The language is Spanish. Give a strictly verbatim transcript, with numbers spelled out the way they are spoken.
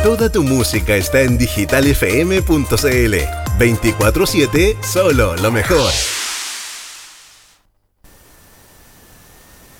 Toda tu música está en digital f m punto c l. veinticuatro siete, solo lo mejor.